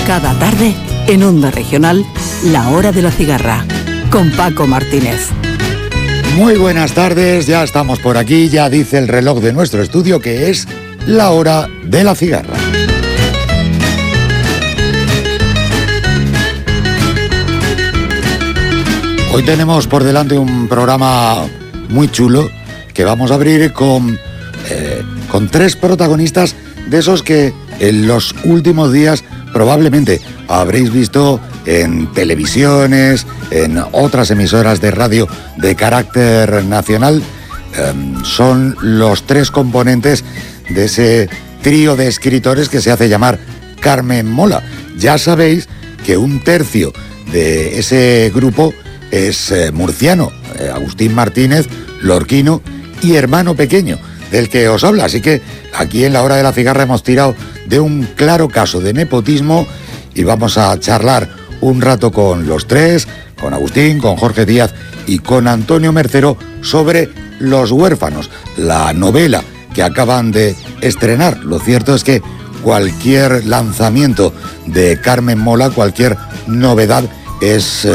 Cada tarde, en Onda Regional, La Hora de la Cigarra, con Paco Martínez. Muy buenas tardes, ya estamos por aquí, ya dice el reloj de nuestro estudio que es la Hora de la Cigarra. Hoy tenemos por delante un programa muy chulo que vamos a abrir con tres protagonistas de esos que en los últimos días probablemente habréis visto en televisiones, en otras emisoras de radio de carácter nacional. Son los tres componentes de ese trío de escritores que se hace llamar Carmen Mola. Ya sabéis que un tercio de ese grupo es murciano, Agustín Martínez, lorquino y hermano pequeño del que os habla. Así que aquí en La Hora de la Cigarra hemos tirado de un claro caso de nepotismo y vamos a charlar un rato con los tres, con Agustín, con Jorge Díaz y con Antonio Mercero sobre Los Huérfanos, la novela que acaban de estrenar. Lo cierto es que cualquier lanzamiento de Carmen Mola, cualquier novedad, es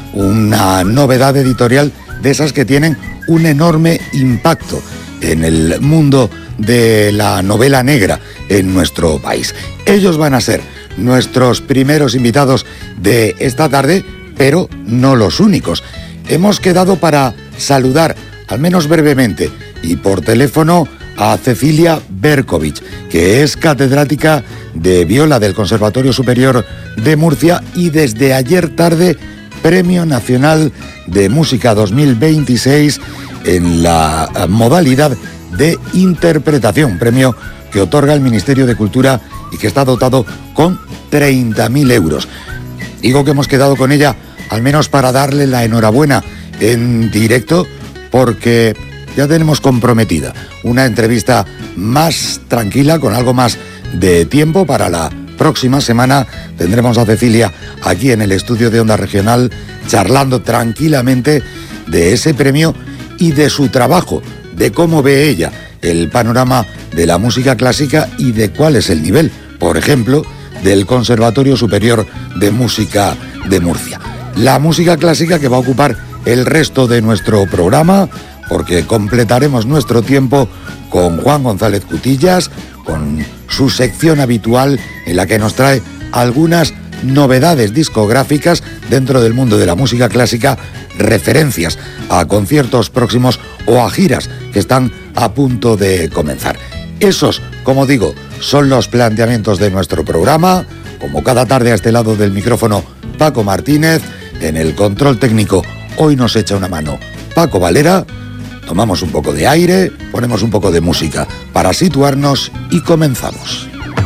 una novedad editorial de esas que tienen un enorme impacto en el mundo de la novela negra en nuestro país. Ellos van a ser nuestros primeros invitados de esta tarde, pero no los únicos. Hemos quedado para saludar, al menos brevemente y por teléfono, a Cecilia Berkovich, que es catedrática de viola del Conservatorio Superior de Murcia y desde ayer tarde Premio Nacional de Música 2026 en la modalidad de interpretación, premio que otorga el Ministerio de Cultura y que está dotado con 30.000 euros. Digo que hemos quedado con ella al menos para darle la enhorabuena en directo, porque ya tenemos comprometida una entrevista más tranquila, con algo más de tiempo. Para la próxima semana tendremos a Cecilia aquí en el estudio de Onda Regional charlando tranquilamente de ese premio y de su trabajo, de cómo ve ella el panorama de la música clásica y de cuál es el nivel, por ejemplo, del Conservatorio Superior de Música de Murcia. La música clásica que va a ocupar el resto de nuestro programa, porque completaremos nuestro tiempo con Juan González Cutillas, con su sección habitual en la que nos trae algunas novedades discográficas dentro del mundo de la música clásica, referencias a conciertos próximos o a giras que están a punto de comenzar. Esos, como digo, son los planteamientos de nuestro programa. Como cada tarde a este lado del micrófono, Paco Martínez. En el control técnico hoy nos echa una mano Paco Valera. Tomamos un poco de aire, ponemos un poco de música para situarnos y comenzamos.